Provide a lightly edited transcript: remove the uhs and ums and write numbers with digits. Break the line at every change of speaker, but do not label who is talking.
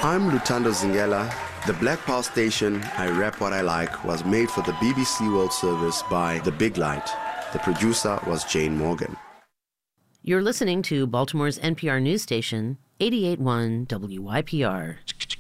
I'm Lutando Zingela. The Black Power station, I Rap What I Like, was made for the BBC World Service by The Big Light. The producer was Jane Morgan.
You're listening to Baltimore's NPR news station, 88.1 WYPR.